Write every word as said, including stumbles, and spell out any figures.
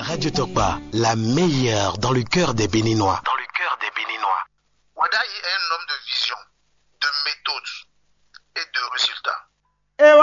Radio Tokpa, la meilleure dans le cœur des Béninois. Dans le cœur des Béninois. Wada est un homme de vision.